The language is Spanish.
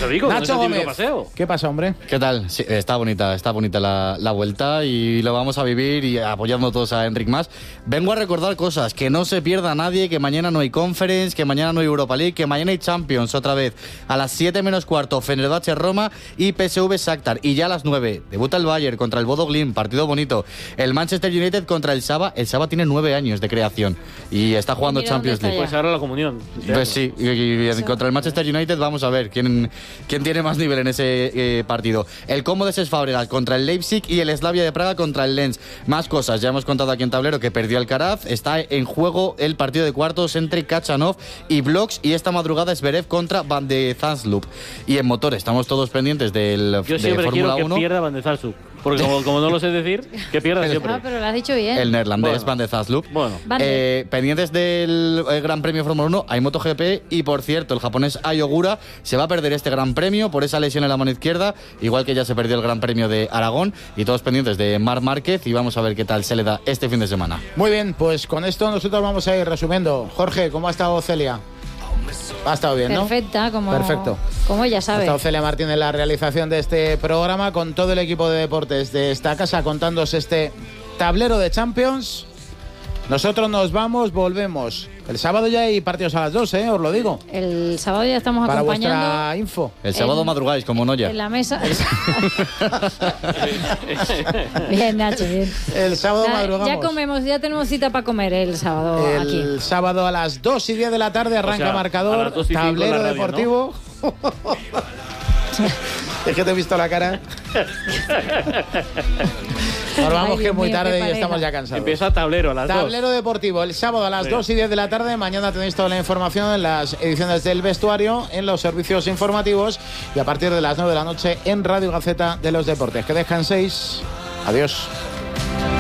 Eso digo, Nacho no es el Gómez, típico paseo. ¿qué pasa, hombre? ¿Qué tal? Sí, está bonita la vuelta y lo vamos a vivir y apoyando todos a Enric Mas. Vengo a recordar cosas, que no se pierda nadie, que mañana no hay Conference, que mañana no hay Europa League, que mañana hay Champions otra vez. A las 7 menos cuarto, Fenerbahce Roma y PSV Shakhtar. Y ya a las 9, debuta el Bayern contra el Bodo Glimt, partido bonito. El Manchester United contra el Saba. El Saba tiene 9 años de creación y está jugando Champions League. Pues ahora la comunión. Pues sí, y contra el Manchester United vamos a ver quién tiene más nivel en ese partido. El Como de Cesc Fábregas contra el Leipzig y el Slavia de Praga contra el Lens. Más cosas, ya hemos contado aquí en tablero que perdió Alcaraz. Está en juego el partido de cuartos entre Khachanov y Bloks, y esta madrugada es Zverev contra Van de Zandsloop. Y en motor estamos todos pendientes de Yo siempre Fórmula quiero 1. que pierda Van de Zandsloop, porque como no lo sé decir, que pierda siempre. Ah, pero lo has dicho bien. El neerlandés Bueno. Van de Zandsloop. Bueno. Pendientes del Gran Premio Fórmula 1 hay MotoGP y, por cierto, el japonés Ai Ogura se va a perder este Gran Premio por esa lesión en la mano izquierda, igual que ya se perdió el Gran Premio de Aragón, y todos pendientes de Marc Márquez, y vamos a ver qué tal se le da este fin de semana. Muy bien, pues con esto nosotros vamos a ir resumiendo. Jorge, ¿cómo ha estado Celia? Ha estado bien, ¿no? Perfecta, Perfecto. Como ella Ha sabe. estado Celia Martín en la realización de este programa con todo el equipo de deportes de esta casa contándoos este tablero de Champions. Nosotros nos vamos, volvemos. El sábado ya hay partidos a las 2, os lo digo. El sábado ya estamos Para acompañando vuestra info. El sábado madrugáis, como Noya. en la mesa. Bien, Nacho, bien. El sábado Ya madrugamos. comemos, ya tenemos cita para comer el sábado aquí. El sábado a las 2:10 de la tarde arranca O sea, a marcador, las 2:05 tablero en la radio, deportivo. Es que te he visto la cara. Nos vamos, Ay, que Dios es muy mío, tarde qué y pareja. estamos ya cansados. Empieza tablero a las 2. Tablero deportivo, el sábado a las 2:10 de la tarde. Mañana tenéis toda la información en las ediciones del vestuario, en los servicios informativos y a partir de las 9 de la noche en Radio Gaceta de los Deportes. Que descanséis. Adiós.